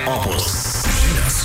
Opus žinios.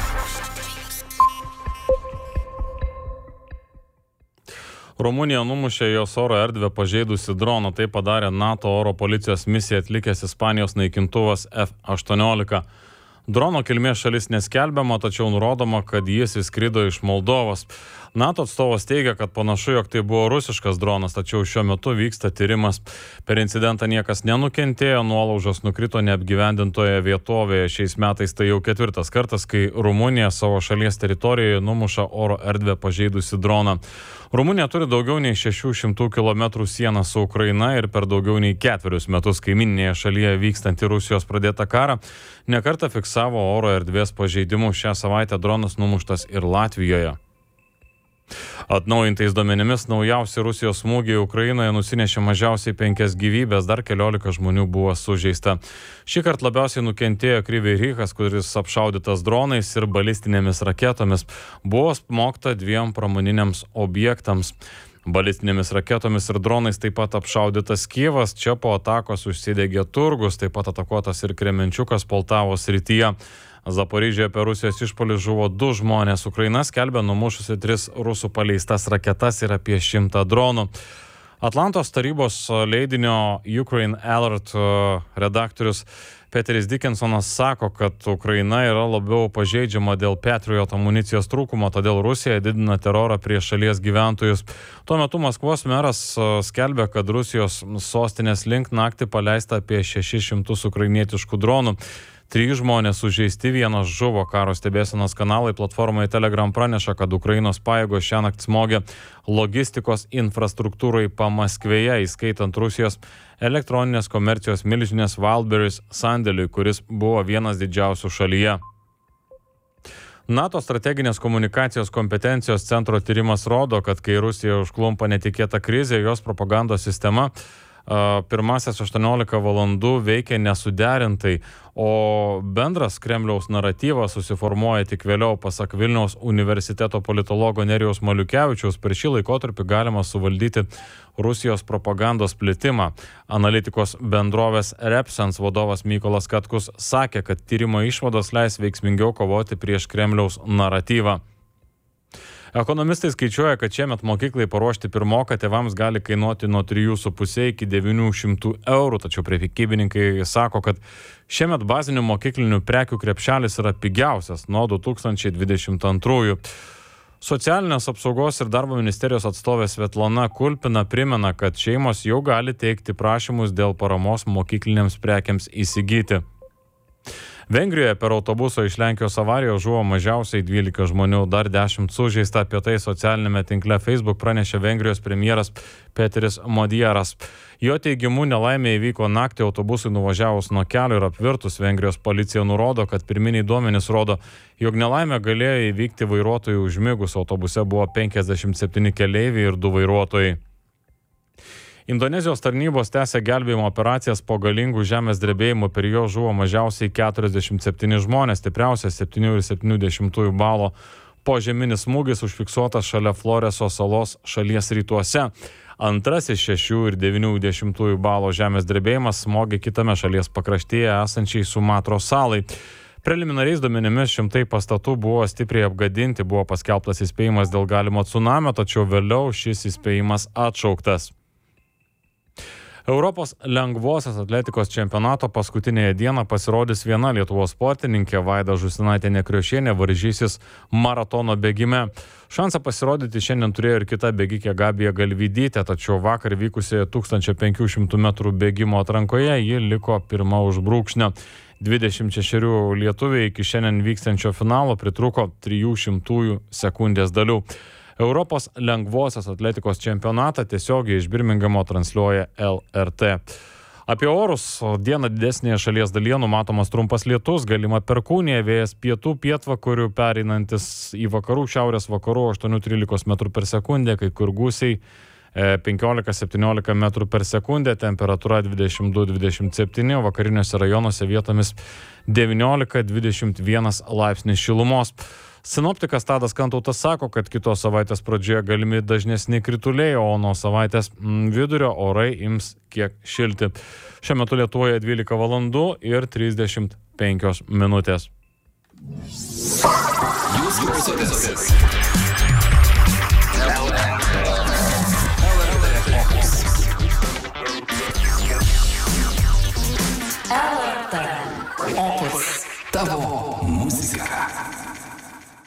Rumunija numušė jos oro erdvę pažeidusi droną. Tai padarė NATO oro policijos misiją atlikęs Ispanijos naikintuvas F-18. Drono kilmės šalis neskelbiama, tačiau nurodoma, kad jis įskrido iš Moldovos. NATO atstovas teigia, kad panašu, jog tai buvo rusiškas dronas, tačiau šiuo metu vyksta tyrimas. Per incidentą niekas nenukentėjo, nuolaužos nukrito neapgyvendintoje vietovėje. Šiais metais tai jau 4. kartas, kai Rumunija savo šalies teritorijoje numuša oro erdvę pažeidusi droną. Rumunija turi daugiau nei 600 km sieną su Ukraina ir per daugiau nei 4 metus kaimyninėje šalyje vykstantį Rusijos pradėtą karą nekartą fiksavo oro erdvės pažeidimų. Šią savaitę dronas numuštas ir Latvijoje. Atnaujintais duomenimis naujausi Rusijos smūgiai Ukrainoje nusinešė mažiausiai 5 gyvybės, dar 14 žmonių buvo sužeista. Šįkart labiausiai nukentėjo Kryvyj Rihas, kuris apšaudytas dronais ir balistinėmis raketomis. Buvo smogta 2 pramoniniams objektams. Balistinėmis raketomis ir dronais taip pat apšaudytas Kijevas, čia po atakos užsidegė turgus, taip pat atakuotas ir Kremenčiukas Poltavos srityje. Zaporižėje per Rusijos išpuolį žuvo 2 žmonės. Ukraina skelbia numušusi 3 rusų paleistas raketas ir apie 100 dronų. Atlantos tarybos leidinio Ukraine Alert redaktorius Peteris Dickinsonas sako, kad Ukraina yra labiau pažeidžiama dėl Patriot amunicijos trūkumo, todėl Rusija didina terorą prieš šalies gyventojus. Tuo metu Maskvos meras skelbia, kad Rusijos sostinės link naktį paleista apie 600 ukrainietiškų dronų. 3 žmonės sužeisti, 1 žuvo. Karo stebėsenos kanalai platformoje Telegram praneša, kad Ukrainos pajėgos šiąnakt smogė logistikos infrastruktūrai Pamaskvėje, įskaitant Rusijos elektroninės komercijos milžinės Wildberries sandėliui, kuris buvo vienas didžiausių šalyje. NATO strateginės komunikacijos kompetencijos centro tyrimas rodo, kad kai Rusija užklumpa netikėta krizė, jos propagandos sistema pirmasias 18 valandų veikia nesuderintai, o bendras Kremliaus naratyvas susiformuoja tik vėliau. Pasak Vilniaus universiteto politologo Nerijaus Maliukevičiaus, per šį laikotarpį galima suvaldyti Rusijos propagandos plitimą. Analitikos bendrovės Repsens vadovas Mykolas Katkus sakė, kad tyrimo išvados leis veiksmingiau kovoti prieš Kremliaus naratyvą. Ekonomistai skaičiuoja, kad šiemet mokyklai paruošti pirmoką tėvams gali kainuoti nuo 3,5 iki 900 eurų, tačiau prekybininkai sako, kad šiemet bazinių mokyklinių prekių krepšelis yra pigiausias nuo 2022. Socialinės apsaugos ir darbo ministerijos atstovė Svetlana Kulpina primena, kad šeimos jau gali teikti prašymus dėl paramos mokyklinėms prekiams įsigyti. Vengrijoje per autobuso iš Lenkijos avariją žuvo mažiausiai 12 žmonių, dar 10 sužeista. Apie tai socialinėme tinkle Facebook pranešė Vengrijos premjeras Peteris Modieras. Jo teigimu nelaimė įvyko naktį autobusui nuvažiavus nuo kelio ir apvirtus. Vengrijos policija nurodo, kad pirminiai duomenys rodo, jog nelaimė galėjo įvykti vairuotojų užmigus. Autobuse buvo 57 keleiviai ir 2 vairuotojai. Indonezijos tarnybos tęsia gelbėjimo operacijas po galingų žemės drebėjimų, per jo žuvo mažiausiai 47 žmonės, stipriausias 7,7 balo požeminis smūgis užfiksuotas šalia Floreso salos šalies rytuose. Antrasis 6,9 balo žemės drebėjimas smogė kitame šalies pakraštyje esančiai Sumatros salai. Preliminariais duomenimis 100 pastatų buvo stipriai apgadinti, buvo paskelbtas įspėjimas dėl galimo tsunamio, tačiau vėliau šis įspėjimas atšauktas. Europos lengvosios atletikos čempionato paskutinėje dieną pasirodys viena Lietuvos sportininkė. Vaida Žustinaitė-Nekriošienė varžysis maratono bėgime. Šansą pasirodyti šiandien turėjo ir kita bėgikė Gabija Galvydytė, tačiau vakar vykusioje 1500 metrų bėgimo atrankoje ji liko pirma už brūkšnio. 26 lietuviai iki šiandien vykstančio finalo pritrūko 300 sekundės dalių. Europos lengvosios atletikos čempionatą tiesiogiai iš Birmingamo transliuoja LRT. Apie orus. Dieną didesnėje šalies dalyje numatomas trumpas lietus, galima perkūnija, vėjas pietų pietvakarių pereinantis į vakarų šiaurės vakarų 8-13 metrų per sekundę, kai kur gūsiai 15-17 metrų per sekundę, temperatūra 22-27, vakariniuose rajonuose vietomis 19-21 laipsnis šilumos. Sinoptikas Tadas Kantautas sako, kad kitos savaitės pradžioje galimi dažnesni krituliai, o nuo savaitės vidurio orai ims kiek šilti. Šiuo metu Lietuvoje 12 valandų ir 30 5 minutės. Jūs klausotės LRT Opus. Tavo muzika.